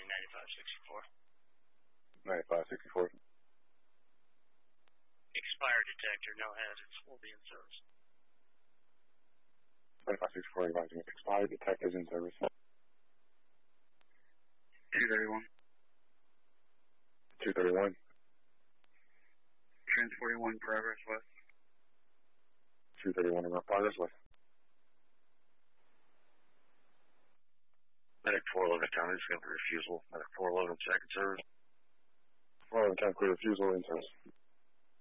9564. Expired detector, no hazards, will be in service. 9564 advising expired detectors in service. 231. 231. Trans 41 progress west. 231 around progress west. Medic 411 county, just going for refusal. Medic 411 second service. 411 county clear refusal in service.